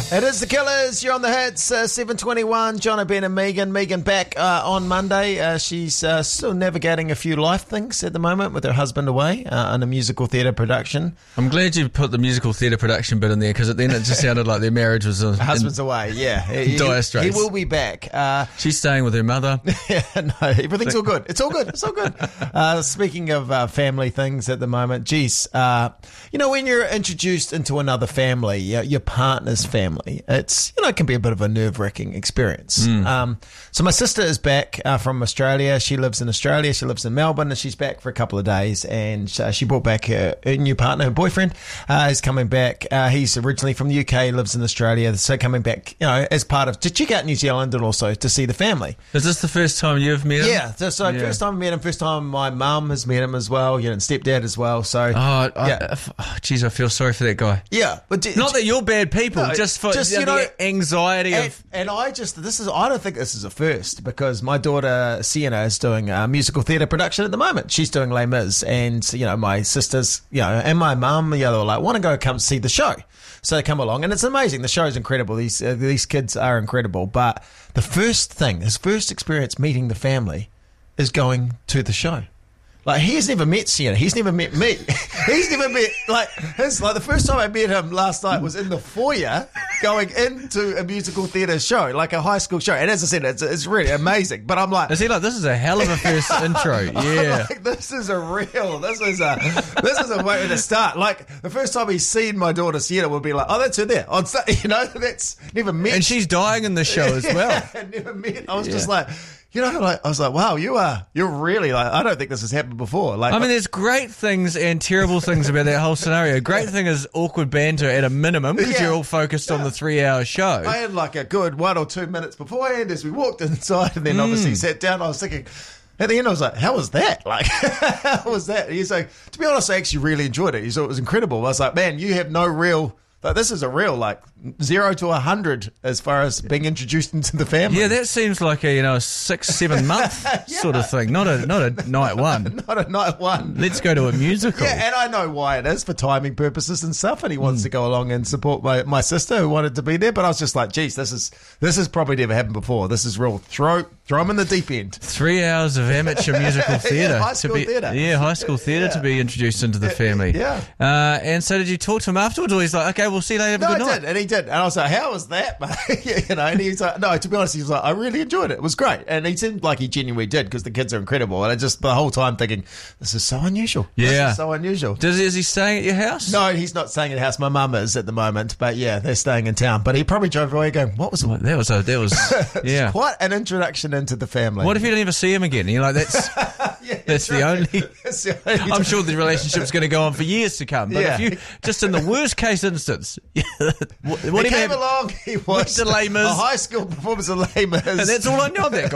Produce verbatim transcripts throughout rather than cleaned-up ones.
It is The Killers. You're on the hits. Uh, seven twenty-one. John, Ben and Megan. Megan back uh, on Monday. Uh, she's uh, still navigating a few life things at the moment with her husband away uh, on a musical theatre production. I'm glad you put the musical theatre production bit in there, because then it just sounded like their marriage was uh, husband's away. Yeah, he, dire he, straits. he will be back. Uh, She's staying with her mother. yeah, no, everything's all good. It's all good. It's all good. Uh, speaking of uh, family things at the moment, geez, uh, you know, when you're introduced into another family, your, your partner's family, it's, you know, it can be a bit of a nerve-wracking experience. Mm. Um, so my sister is back uh, from Australia. She lives in Australia. She lives in Melbourne, and she's back for a couple of days. And uh, she brought back her, her new partner, her boyfriend, uh, is coming back. Uh, he's originally from the U K, lives in Australia, so coming back, you know, as part of to check out New Zealand and also to see the family. Is this the first time you've met him? Yeah, so, so yeah. first time I met him, first time my mum has met him as well, you know, and stepdad as well. So, oh, yeah. I, oh, geez, I feel sorry for that guy. Yeah, but d- not that you're bad people, no, just for just, you know, know, the anxiety and, of. And I just, this is, I don't think this is a first, because my daughter Sienna is doing a musical theatre production at the moment. She's doing Les Mis, and you know, my sisters, you know, and my mum, you know, they were like, want to go come see the show. So they come along, and it's amazing. The show's incredible. These uh, these kids are incredible. But the first thing, his first experience meeting the family, is going to the show. Like, he's never met Sienna. He's never met me. He's never met, like, his, like, the first time I met him last night was in the foyer going into a musical theatre show, like a high school show. And as I said, it's, it's really amazing. But I'm like... Is he like, this is a hell of a first intro. Yeah. Like, this is a real, this is a, this is a way to start. Like, the first time he's seen my daughter Sienna would be like, oh, that's her there. On, you know, that's never met. And she's dying in the show as well. Yeah, never met. I was yeah. just like... You know, like I was like, wow, you are, you're really like, I don't think this has happened before. Like, I mean, there's great things and terrible things about that whole scenario. Great thing is awkward banter at a minimum, because yeah. you're all focused yeah. on the three-hour show. I had like a good one or two minutes beforehand as we walked inside, and then mm. obviously sat down. I was thinking, at the end, I was like, how was that? Like, how was that? And he's like, to be honest, I actually really enjoyed it. He thought it was incredible. I was like, man, you have no real... Like, this is a real, like, zero to a hundred as far as being introduced into the family. Yeah, that seems like a, you know, six, seven month yeah. sort of thing. Not a not a night one. Not a night one. Let's go to a musical. Yeah, and I know why it is, for timing purposes and stuff, and he wants mm. to go along and support my, my sister who wanted to be there, but I was just like, geez, this is this has probably never happened before. This is real. Throw throw him in the deep end. Three hours of amateur musical theatre. yeah, high school to be, theatre. Yeah, high school theatre yeah. to be introduced into the family. Yeah. Uh, and so did you talk to him afterwards, or he's like, okay, we'll see you later, have no, a good I night? Did, and he did. And I was like, how was that, mate? you know, and he's like, no, to be honest, he was like, I really enjoyed it. It was great. And he seemed like he genuinely did, because the kids are incredible. And I just, the whole time thinking, this is so unusual. Yeah. This is so unusual. Does, is he staying at your house? No, he's not staying at the house. My mum is at the moment. But yeah, they're staying in town. But he probably drove away going, what was well, that? Was a, that was, yeah. quite an introduction into the family. What if you don't ever see him again? And you're like, that's, yeah, that's, the right. only, that's the only... I'm sure the relationship's going to go on for years to come. But yeah. if you, just in the worst case instance, what, he what came have, along, he watched a Les Mis. A high school performance of Les Mis. And that's all I know of that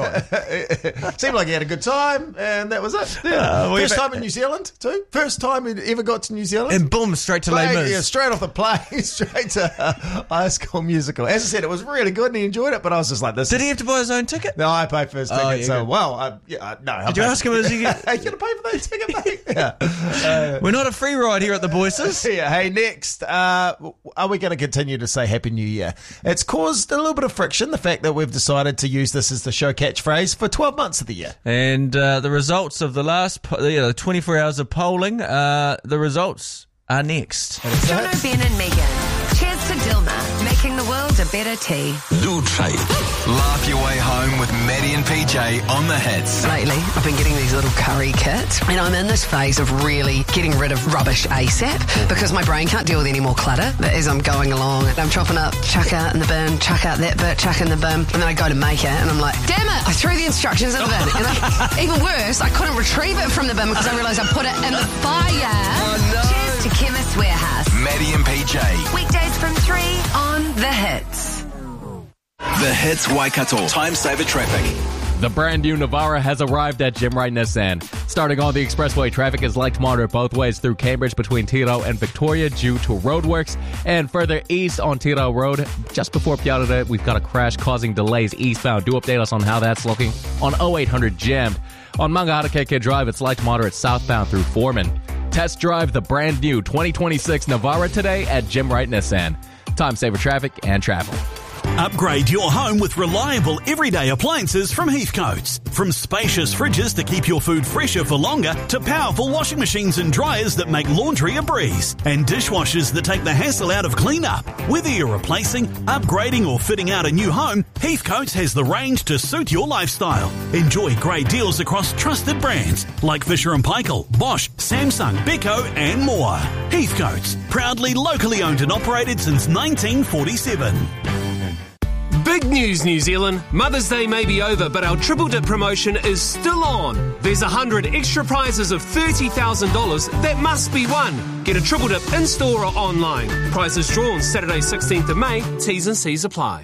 guy. Seemed like he had a good time, and that was it. Yeah. Uh, First time in New Zealand, too. First time he ever got to New Zealand. And boom, straight to Les Mis. Yeah, straight off the plane, straight to uh, High School Musical. As I said, it was really good, and he enjoyed it, but I was just like, this Did is... he have to buy his own ticket? No, I paid for his ticket, oh, yeah, so, good. well, I, yeah, no. I Did you ask him, is he... Are you going to pay for that ticket, mate? Yeah. Uh, We're not a free ride here at the Boyces. Yeah, hey, next, uh, are we going to continue to say Happy New Year? It's caused a little bit of friction, the fact that we've decided to use this as the show catchphrase for twelve months of the year. And uh, the results of the last po- you know, twenty-four hours of polling, uh, the results are next. John O'Ben and Megan. Cheers to Dilma, making the world a better tea. Dulce. Laugh your way home with Maddie and P J on the hits. Lately, I've been getting these little curry kits, and I'm in this phase of really getting rid of rubbish ASAP because my brain can't deal with any more clutter. But as I'm going along, I'm chopping up, chuck out in the bin, chuck out that bit, chuck in the bin, and then I go to make it, and I'm like, damn it, I threw the instructions in the bin. And I, even worse, I couldn't retrieve it from the bin because I realised I put it in the fire. Oh, no. Cheers to Chemist Warehouse. Maddie and P J. Weekdays from three on The Hits. The Hits Waikato. Time saver traffic. The brand new Navara has arrived at Jim Wright Nissan. Starting on the expressway, traffic is light to moderate both ways through Cambridge between Tiro and Victoria due to roadworks. And further east on Tiro Road, just before Piarere, we've got a crash causing delays eastbound. Do update us on how that's looking on oh eight hundred jammed. On Mangaharakeke Drive, it's light to moderate southbound through Foreman. Test drive the brand new twenty twenty-six Navara today at Jim Wright Nissan. Time saver traffic and travel. Upgrade your home with reliable everyday appliances from Heathcotes. From spacious fridges to keep your food fresher for longer to powerful washing machines and dryers that make laundry a breeze and dishwashers that take the hassle out of cleanup. Whether you're replacing, upgrading or fitting out a new home, Heathcotes has the range to suit your lifestyle. Enjoy great deals across trusted brands like Fisher and Paykel, Bosch, Samsung, Beko and more. Heathcotes, proudly locally owned and operated since nineteen forty-seven. Big news, New Zealand. Mother's Day may be over, but our Triple Dip promotion is still on. There's one hundred extra prizes of thirty thousand dollars that must be won. Get a Triple Dip in-store or online. Prizes drawn Saturday sixteenth of May. T's and C's apply.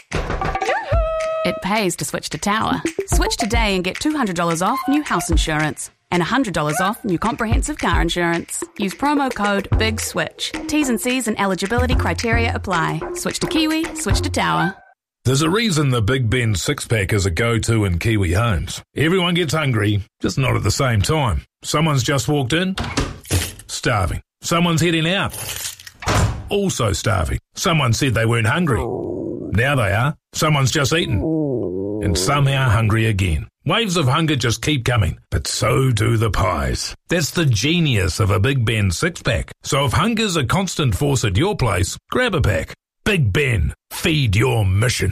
It pays to switch to Tower. Switch today and get two hundred dollars off new house insurance and one hundred dollars off new comprehensive car insurance. Use promo code BIGSWITCH. T's and C's and eligibility criteria apply. Switch to Kiwi, switch to Tower. There's a reason the Big Ben six-pack is a go-to in Kiwi homes. Everyone gets hungry, just not at the same time. Someone's just walked in, starving. Someone's heading out, also starving. Someone said they weren't hungry. Now they are. Someone's just eaten, and somehow hungry again. Waves of hunger just keep coming, but so do the pies. That's the genius of a Big Ben six-pack. So if hunger's a constant force at your place, grab a pack. Big Ben, feed your mission.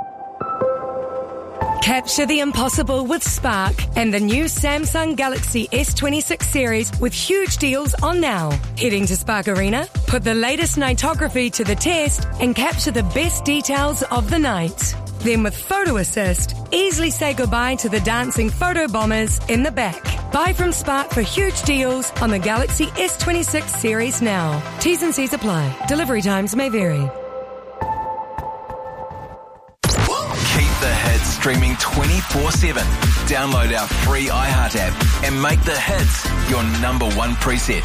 Capture the impossible with Spark and the new Samsung Galaxy S twenty-six series with huge deals on now. Heading to Spark Arena, put the latest nightography to the test and capture the best details of the night. Then with Photo Assist, easily say goodbye to the dancing photo bombers in the back. Buy from Spark for huge deals on the Galaxy S twenty-six series now. T's and C's apply. Delivery times may vary. Keep the hits streaming twenty-four seven. Download our free iHeart app and make the hits your number one preset.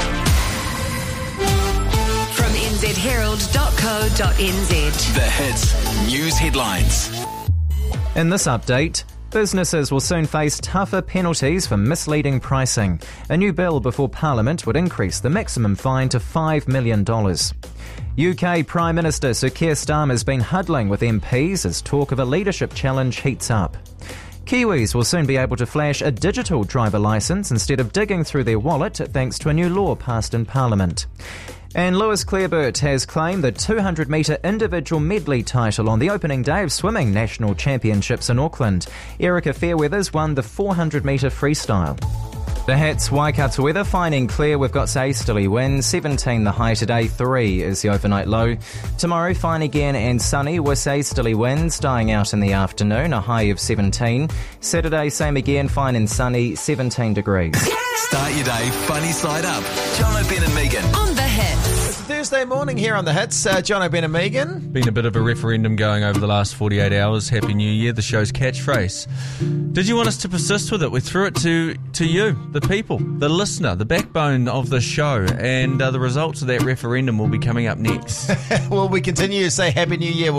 From n z herald dot co dot n z. The hits news headlines. In this update, businesses will soon face tougher penalties for misleading pricing. A new bill before Parliament would increase the maximum fine to five million dollars. U K Prime Minister Sir Keir Starmer has been huddling with M Ps as talk of a leadership challenge heats up. Kiwis will soon be able to flash a digital driver licence instead of digging through their wallet thanks to a new law passed in Parliament. And Lewis Clareburt has claimed the two hundred metre individual medley title on the opening day of Swimming National Championships in Auckland. Erica Fairweathers won the four hundred metre freestyle. The Hats Waikato weather, fine and clear. We've got easterly winds, seventeen the high today, three is the overnight low. Tomorrow, fine again and sunny with easterly winds dying out in the afternoon, a high of seventeen. Saturday, same again, fine and sunny, seventeen degrees. Start your day funny side up. John O'Ben and Megan. On the hits. It's Thursday morning here on the Hits. Uh, John O'Ben and Megan. Been a bit of a referendum going over the last forty-eight hours. Happy New Year, the show's catchphrase. Did you want us to persist with it? We threw it to, to you, the people, the listener, the backbone of the show, and uh, the results of that referendum will be coming up next. Well, we continue to say Happy New Year.